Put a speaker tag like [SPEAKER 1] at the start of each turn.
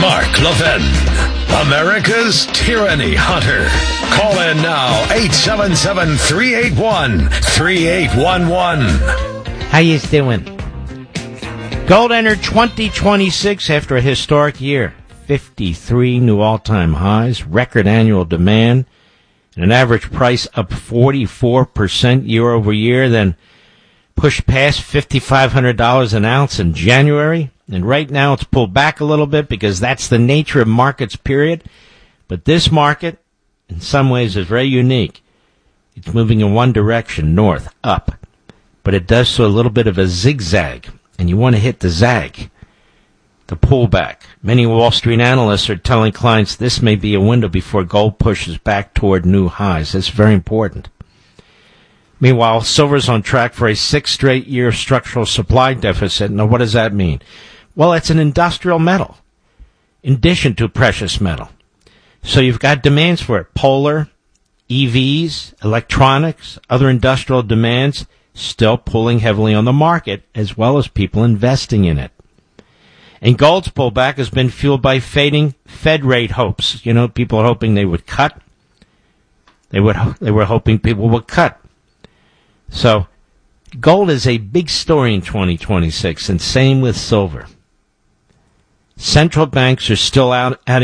[SPEAKER 1] Mark Levin, America's Tyranny Hunter. Call in now, 877-381-3811.
[SPEAKER 2] How you doing? Gold entered 2026 after a historic year. 53 new all-time highs, record annual demand, and an average price up 44% year over year, then pushed past $5,500 an ounce in January. And right now it's pulled back a little bit because that's the nature of markets, period. But this market, in some ways, is very unique. It's moving in one direction, north, up. But it does so a little bit of a zigzag. And you want to hit the zag, the pullback. Many Wall Street analysts are telling clients this may be a window before gold pushes back toward new highs. That's very important. Meanwhile, silver's on track for a 6th straight year structural supply deficit. Now, what does that mean? Well, it's an industrial metal, in addition to precious metal. So you've got demands for it. Polar, EVs, electronics, other industrial demands still pulling heavily on the market, as well as people investing in it. And gold's pullback has been fueled by fading Fed rate hopes. You know, people are hoping they would cut. They were hoping people would cut. So gold is a big story in 2026, and same with silver. Central banks are still out